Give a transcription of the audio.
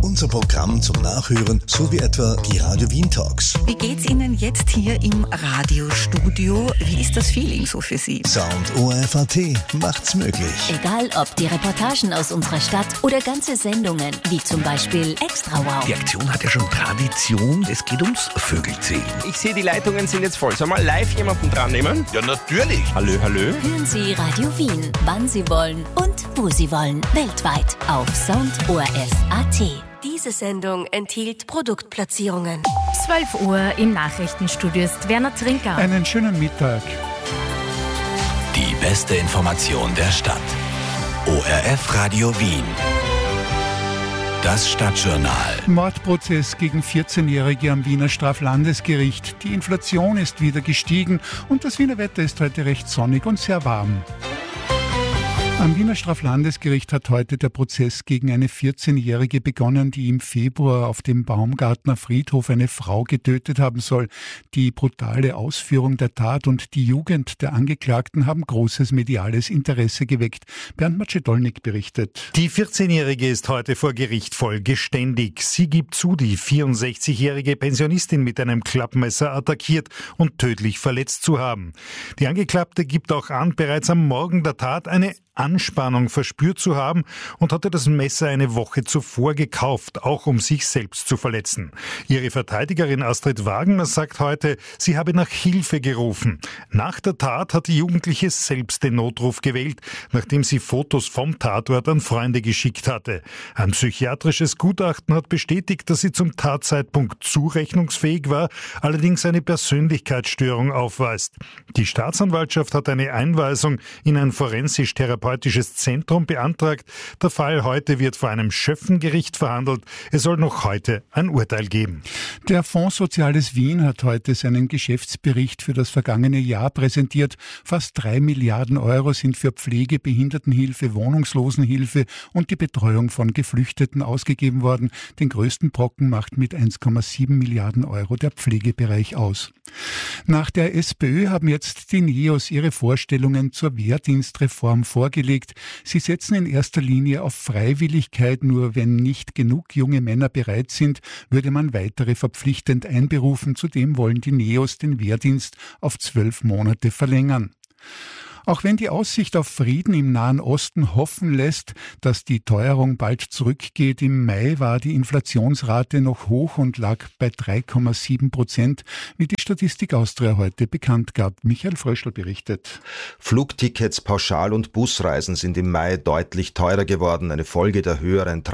unser Programm zum Nachhören sowie etwa die Radio Wien Talks. Wie geht's Ihnen jetzt hier im Radiostudio? Wie ist das Feeling so für Sie? Sound ORF.at macht's möglich. Egal ob die Reportagen aus unserer Stadt oder ganze Sendungen, wie zum Beispiel Extra Wow. Die Aktion hat ja schon Tradition. Es geht ums Vögelzählen. Ich sehe, die Leitungen sind jetzt voll. Sollen wir live jemanden dran nehmen? Ja, natürlich. Hallo. Hören Sie Radio Wien, wann Sie wollen und wo Sie wollen. Weltweit auf Sound ORF.at. Diese Sendung enthielt Produktplatzierungen. 12 Uhr im Nachrichtenstudio ist Werner Trinker. Einen schönen Mittag. Die beste Information der Stadt. ORF Radio Wien. Das Stadtjournal. Mordprozess gegen 14-Jährige am Wiener Straflandesgericht. Die Inflation ist wieder gestiegen und das Wiener Wetter ist heute recht sonnig und sehr warm. Am Wiener Straflandesgericht hat heute der Prozess gegen eine 14-Jährige begonnen, die im Februar auf dem Baumgartner Friedhof eine Frau getötet haben soll. Die brutale Ausführung der Tat und die Jugend der Angeklagten haben großes mediales Interesse geweckt. Bernd Macedolnik berichtet. Die 14-Jährige ist heute vor Gericht voll geständig. Sie gibt zu, die 64-jährige Pensionistin mit einem Klappmesser attackiert und tödlich verletzt zu haben. Die Angeklagte gibt auch an, bereits am Morgen der Tat eine Anspannung verspürt zu haben und hatte das Messer eine Woche zuvor gekauft, auch um sich selbst zu verletzen. Ihre Verteidigerin Astrid Wagner sagt heute, sie habe nach Hilfe gerufen. Nach der Tat hat die Jugendliche selbst den Notruf gewählt, nachdem sie Fotos vom Tatort an Freunde geschickt hatte. Ein psychiatrisches Gutachten hat bestätigt, dass sie zum Tatzeitpunkt zurechnungsfähig war, allerdings eine Persönlichkeitsstörung aufweist. Die Staatsanwaltschaft hat eine Einweisung in ein forensisch-therapeutisches Zentrum beantragt. Der Fall heute wird vor einem Schöffengericht verhandelt. Es soll noch heute ein Urteil geben. Der Fonds Soziales Wien hat heute seinen Geschäftsbericht für das vergangene Jahr präsentiert. Fast 3 Milliarden Euro sind für Pflege, Behindertenhilfe, Wohnungslosenhilfe und die Betreuung von Geflüchteten ausgegeben worden. Den größten Brocken macht mit 1,7 Milliarden Euro der Pflegebereich aus. Nach der SPÖ haben jetzt die NEOS ihre Vorstellungen zur Wehrdienstreform vorgelegt. Sie setzen in erster Linie auf Freiwilligkeit, nur wenn nicht genug junge Männer bereit sind, würde man weitere verpflichtend einberufen. Zudem wollen die NEOS den Wehrdienst auf 12 Monate verlängern. Auch wenn die Aussicht auf Frieden im Nahen Osten hoffen lässt, dass die Teuerung bald zurückgeht, im Mai war die Inflationsrate noch hoch und lag bei 3,7%, wie die Statistik Austria heute bekannt gab. Michael Fröschl berichtet. Flugtickets, Pauschal- und Busreisen sind im Mai deutlich teurer geworden, eine Folge der höheren